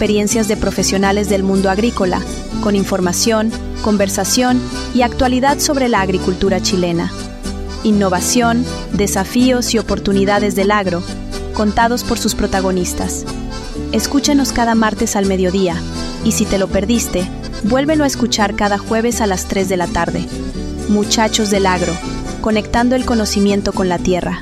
experiencias de profesionales del mundo agrícola, con información, conversación y actualidad sobre la agricultura chilena. Innovación, desafíos y oportunidades del agro, contados por sus protagonistas. Escúchanos cada martes al mediodía, y si te lo perdiste, vuélvelo a escuchar cada jueves a las 3 de la tarde. Muchachos del Agro, conectando el conocimiento con la tierra.